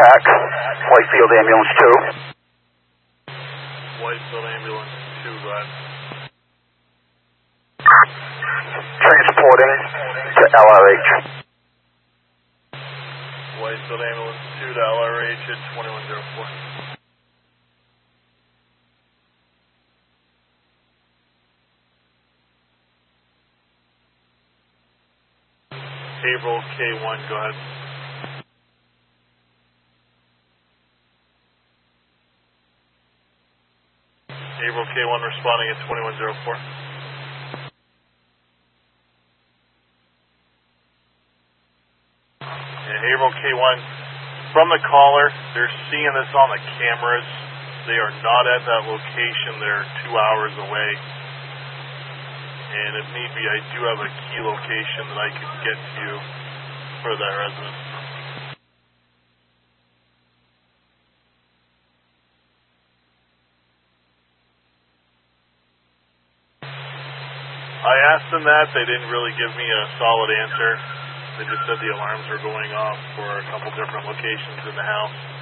contact. Whitefield Ambulance 2. Whitefield Ambulance 2, go ahead. Transporting to LRH. Whitefield Ambulance 2 to LRH at 2104. Haverhill K1, go ahead. Haverhill K1 responding at 2104. And Haverhill K1, from the caller, they're seeing this on the cameras. They are not at that location. They're 2 hours away. And if need be, I do have a key location that I can get to you for that resident. I asked them that. They didn't really give me a solid answer. They just said the alarms were going off for a couple different locations in the house.